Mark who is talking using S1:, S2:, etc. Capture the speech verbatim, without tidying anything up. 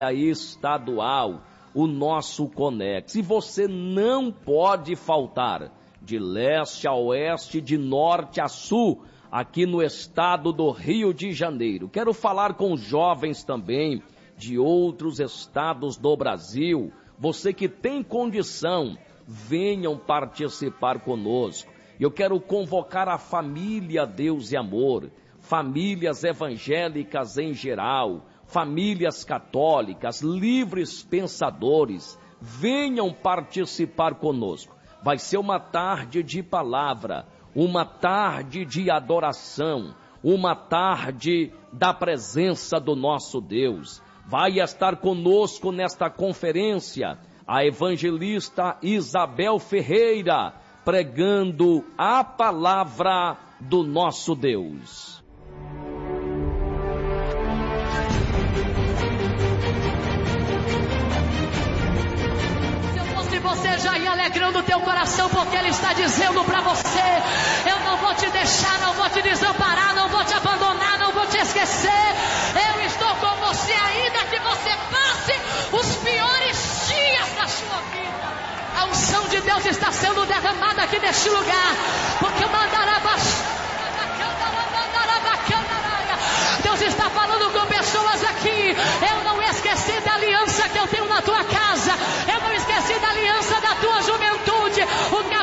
S1: estadual, o nosso Conex. E você não pode faltar, de leste a oeste, de norte a sul, aqui no estado do Rio de Janeiro. Quero falar com jovens também de outros estados do Brasil. Você que tem condição, venham participar conosco. Eu quero convocar a família Deus e Amor, famílias evangélicas em geral, famílias católicas, livres pensadores, venham participar conosco. Vai ser uma tarde de palavra, uma tarde de adoração, uma tarde da presença do nosso Deus. Vai estar conosco nesta conferência a evangelista Isabel Ferreira, pregando a palavra do nosso Deus.
S2: Se você já ia alegrando o teu coração, porque Ele está dizendo para você: eu não vou te deixar, não vou te desamparar, não vou te abandonar, não vou te esquecer. Eu estou com você ainda que você passe os piores dias da sua vida. A unção de Deus está sendo derramada aqui neste lugar, porque Deus está falando com pessoas aqui. Eu não esqueci da aliança que eu tenho na tua casa, eu não esqueci da aliança da tua juventude. O